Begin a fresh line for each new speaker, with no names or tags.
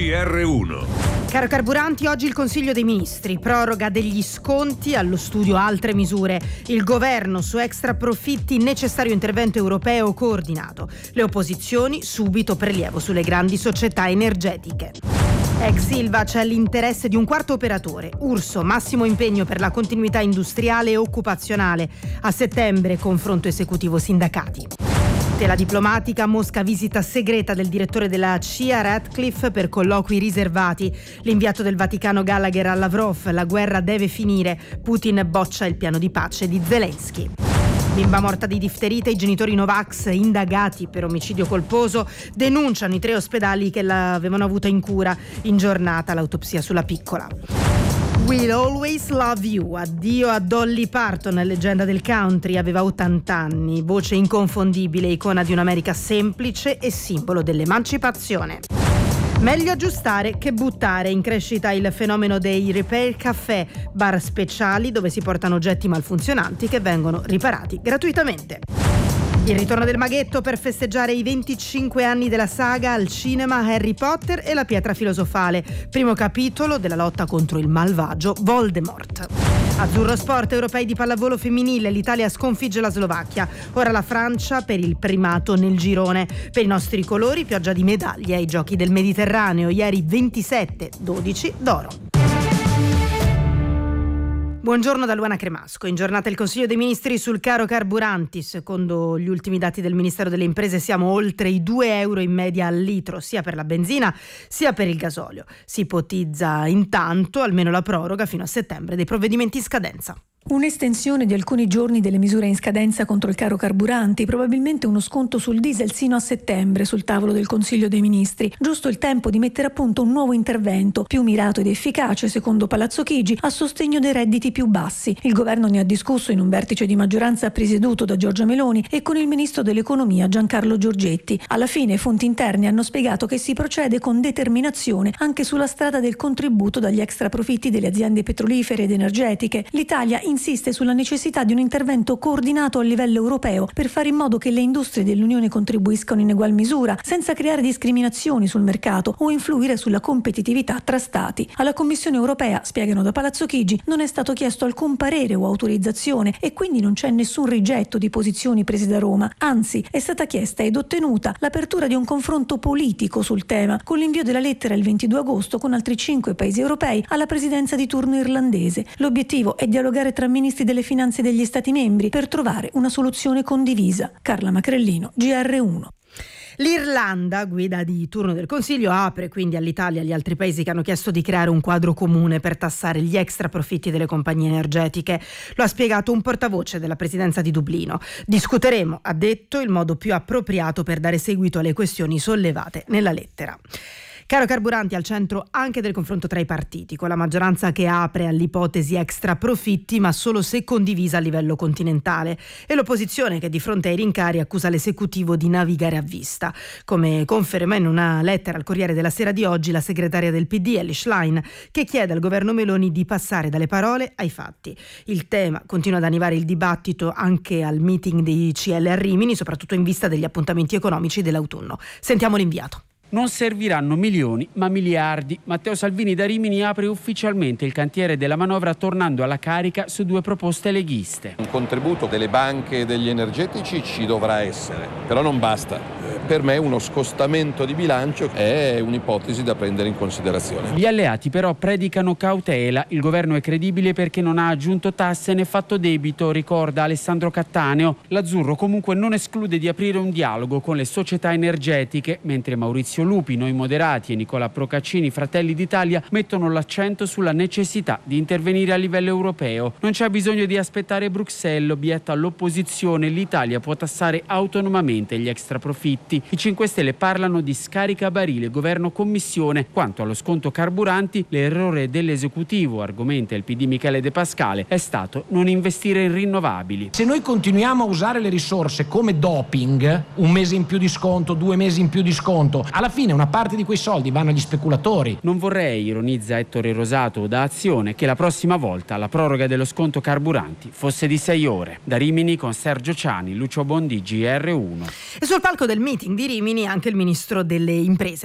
GR1.
Caro carburanti, oggi il Consiglio dei Ministri, proroga degli sconti, allo studio altre misure. Il governo su extra profitti, necessario intervento europeo coordinato. Le opposizioni, subito prelievo sulle grandi società energetiche. Ex Ilva, c'è l'interesse di un quarto operatore. Urso, massimo impegno per la continuità industriale e occupazionale. A settembre, confronto esecutivo sindacati. Tela diplomatica, Mosca, visita segreta del direttore della CIA Ratcliffe per colloqui riservati. L'inviato del Vaticano Gallagher a Lavrov, la guerra deve finire. Putin boccia il piano di pace di Zelensky. Bimba morta di difterite, i genitori Novax indagati per omicidio colposo denunciano i 3 ospedali che l'avevano avuta in cura. In giornata l'autopsia sulla piccola. We'll Always Love You, addio a Dolly Parton, leggenda del country, aveva 80 anni, voce inconfondibile, icona di un'America semplice e simbolo dell'emancipazione. Meglio aggiustare che buttare, in crescita il fenomeno dei repair café, bar speciali dove si portano oggetti malfunzionanti che vengono riparati gratuitamente. Il ritorno del maghetto per festeggiare i 25 anni della saga al cinema Harry Potter e la pietra filosofale, primo capitolo della lotta contro il malvagio Voldemort. Azzurro Sport, europei di pallavolo femminile, l'Italia sconfigge la Slovacchia, ora la Francia per il primato nel girone. Per i nostri colori, pioggia di medaglie ai Giochi del Mediterraneo, ieri 27-12 d'oro. Buongiorno da Luana Cremasco. In giornata il Consiglio dei Ministri sul caro carburanti. Secondo gli ultimi dati del Ministero delle Imprese siamo oltre i 2 euro in media al litro, sia per la benzina sia per il gasolio. Si ipotizza intanto almeno la proroga fino a settembre dei provvedimenti in scadenza.
Un'estensione di alcuni giorni delle misure in scadenza contro il caro carburanti, probabilmente uno sconto sul diesel sino a settembre sul tavolo del Consiglio dei Ministri. Giusto il tempo di mettere a punto un nuovo intervento, più mirato ed efficace, secondo Palazzo Chigi, a sostegno dei redditi più bassi. Il governo ne ha discusso in un vertice di maggioranza presieduto da Giorgia Meloni e con il ministro dell'Economia Giancarlo Giorgetti. Alla fine fonti interne hanno spiegato che si procede con determinazione anche sulla strada del contributo dagli extra profitti delle aziende petrolifere ed energetiche. L'Italia insiste sulla necessità di un intervento coordinato a livello europeo per fare in modo che le industrie dell'Unione contribuiscano in egual misura, senza creare discriminazioni sul mercato o influire sulla competitività tra Stati. Alla Commissione europea, spiegano da Palazzo Chigi, non è stato chiesto alcun parere o autorizzazione e quindi non c'è nessun rigetto di posizioni prese da Roma. Anzi, è stata chiesta ed ottenuta l'apertura di un confronto politico sul tema, con l'invio della lettera il 22 agosto con altri 5 paesi europei alla presidenza di turno irlandese. L'obiettivo è dialogare tra ministri delle finanze degli Stati membri per trovare una soluzione condivisa. Carla Macrellino, GR1.
L'Irlanda, guida di turno del Consiglio, apre quindi all'Italia e agli altri paesi che hanno chiesto di creare un quadro comune per tassare gli extra profitti delle compagnie energetiche. Lo ha spiegato un portavoce della presidenza di Dublino. Discuteremo, ha detto, il modo più appropriato per dare seguito alle questioni sollevate nella lettera. Caro carburanti al centro anche del confronto tra i partiti, con la maggioranza che apre all'ipotesi extra profitti, ma solo se condivisa a livello continentale, e l'opposizione che di fronte ai rincari accusa l'esecutivo di navigare a vista. Come conferma in una lettera al Corriere della Sera di oggi la segretaria del PD, Elly Schlein, che chiede al governo Meloni di passare dalle parole ai fatti. Il tema continua ad animare il dibattito anche al meeting dei CL a Rimini, soprattutto in vista degli appuntamenti economici dell'autunno. Sentiamo l'inviato.
Non serviranno milioni, ma miliardi. Matteo Salvini da Rimini apre ufficialmente il cantiere della manovra tornando alla carica su 2 proposte leghiste.
Un contributo delle banche e degli energetici ci dovrà essere, però non basta. Per me uno scostamento di bilancio è un'ipotesi da prendere in considerazione.
Gli alleati però predicano cautela. Il governo è credibile perché non ha aggiunto tasse né fatto debito, ricorda Alessandro Cattaneo. L'Azzurro comunque non esclude di aprire un dialogo con le società energetiche, mentre Maurizio Lupi, Noi Moderati e Nicola Procaccini, Fratelli d'Italia, mettono l'accento sulla necessità di intervenire a livello europeo. Non c'è bisogno di aspettare Bruxelles, obietta l'opposizione, l'Italia può tassare autonomamente gli extra profitti. I 5 Stelle parlano di scaricabarile, governo commissione. Quanto allo sconto carburanti, l'errore dell'esecutivo, argomenta il PD Michele De Pascale, è stato non investire in rinnovabili.
Se noi continuiamo a usare le risorse come doping, 1 mese in più di sconto, 2 mesi in più di sconto, alla fine una parte di quei soldi vanno agli speculatori.
Non vorrei, ironizza Ettore Rosato da Azione, che la prossima volta la proroga dello sconto carburanti fosse di 6 ore. Da Rimini con Sergio Ciani, Lucio Bondi, GR1.
E sul palco del meeting di Rimini anche il ministro delle imprese